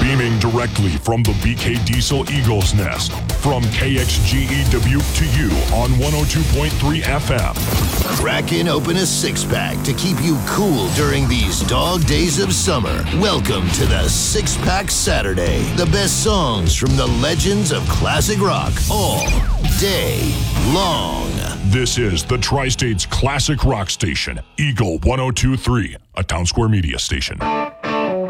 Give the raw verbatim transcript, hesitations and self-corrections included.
Beaming directly from the B K Diesel Eagles Nest, from K X G E Dubuque to you on one oh two point three F M. Cracking open a six-pack to keep you cool during these dog days of summer. Welcome to the Six-Pack Saturday. The best songs from the legends of classic rock all day long. This is the Tri-State's classic rock station, Eagle one oh two point three, a Town Square Media station.